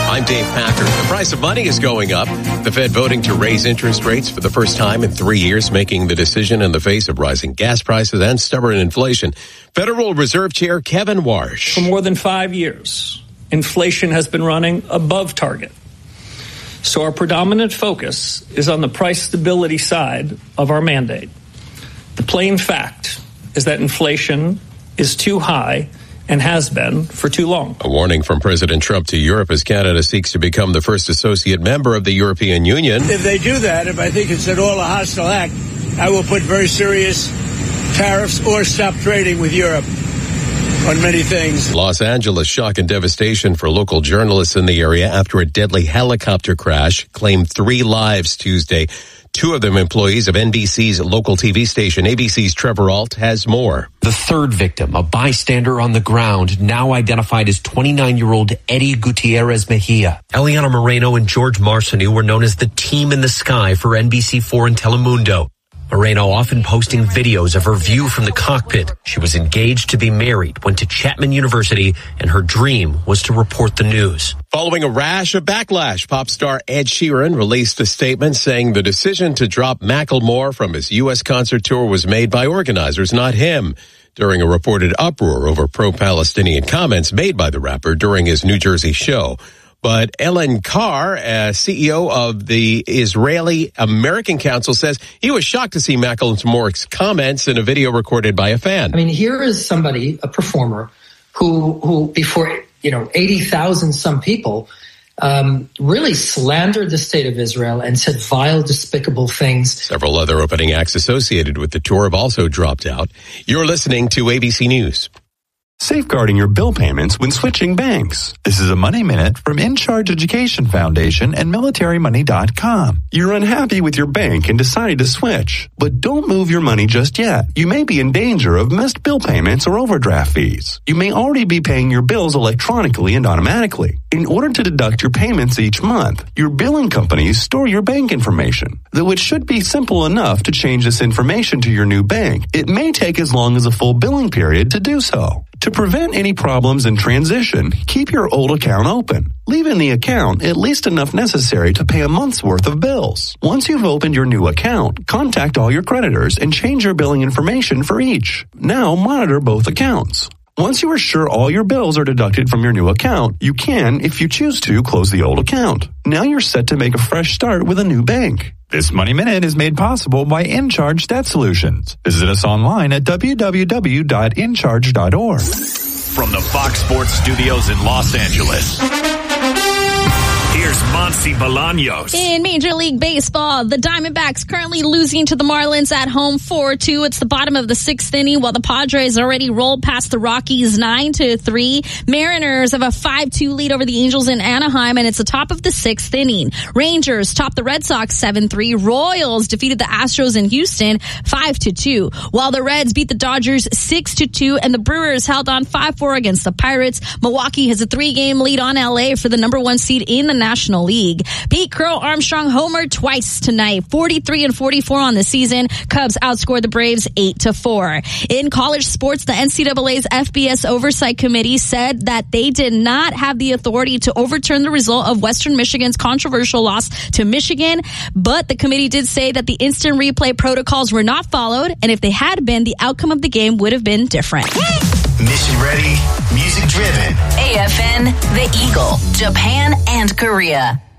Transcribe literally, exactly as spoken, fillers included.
I'm Dave Packer. The price of money is going up. The Fed voting to raise interest rates for the first time in three years, making the decision in the face of rising gas prices and stubborn inflation. Federal Reserve Chair Kevin Warsh. For more than five years, inflation has been running above target. So our predominant focus is on the price stability side of our mandate. The plain fact is that inflation is too high and has been for too long. A warning from President Trump to Europe as Canada seeks to become the first associate member of the European Union. If they do that, if I think it's at all a hostile act, I will put very serious tariffs or stop trading with Europe on many things. Los Angeles, shock and devastation for local journalists in the area after a deadly helicopter crash claimed three lives Tuesday. Two of them employees of N B C's local T V station. A B C's Trevor Ault has more. The third victim, a bystander on the ground, now identified as twenty-nine-year-old Eddie Gutierrez Mejia. Eliana Moreno and George Marcineau were known as the team in the sky for N B C four and Telemundo. Moreno often posting videos of her view from the cockpit. She was engaged to be married, went to Chapman University, and her dream was to report the news. Following a rash of backlash, pop star Ed Sheeran released a statement saying the decision to drop Macklemore from his U S concert tour was made by organizers, not him. During a reported uproar over pro-Palestinian comments made by the rapper during his New Jersey show. But Ellen Carr, uh, C E O of the Israeli American Council, says he was shocked to see Macklemore's comments in a video recorded by a fan. I mean, here is somebody, a performer, who, who before, you know, eighty thousand some people, um, really slandered the state of Israel and said vile, despicable things. Several other opening acts associated with the tour have also dropped out. You're listening to A B C News. Safeguarding your bill payments when switching banks. This is a Money Minute from In Charge Education Foundation and military money dot com. You're unhappy with your bank and decided to switch, but don't move your money just yet. You may be in danger of missed bill payments or overdraft fees. You may already be paying your bills electronically and automatically. In order to deduct your payments each month, your billing companies store your bank information. Though it should be simple enough to change this information to your new bank, it may take as long as a full billing period to do so. To prevent any problems in transition, keep your old account open. Leave in the account at least enough necessary to pay a month's worth of bills. Once you've opened your new account, contact all your creditors and change your billing information for each. Now monitor both accounts. Once you are sure all your bills are deducted from your new account, you can, if you choose to, close the old account. Now you're set to make a fresh start with a new bank. This Money Minute is made possible by In Charge Debt Solutions. Visit us online at w w w dot in charge dot org. From the Fox Sports Studios in Los Angeles, here's Monsi Bolaños. In Major League Baseball, the Diamondbacks currently losing to the Marlins at home four two. It's the bottom of the sixth inning, while the Padres already rolled past the Rockies nine to three. Mariners have a five two lead over the Angels in Anaheim, and it's the top of the sixth inning. Rangers topped the Red Sox seven three. Royals defeated the Astros in Houston five to two, while the Reds beat the Dodgers six to two, and the Brewers held on five four against the Pirates. Milwaukee has a three-game lead on L A for the number one seed in the National League. Pete Crow Armstrong homered twice tonight, forty-three and forty-four on the season. Cubs outscored the Braves eight to four. In college sports, the N C double A's F B S Oversight Committee said that they did not have the authority to overturn the result of Western Michigan's controversial loss to Michigan, but the committee did say that the instant replay protocols were not followed, and if they had been, the outcome of the game would have been different. Mission ready, music driven. A F N, The Eagle, Japan and Korea.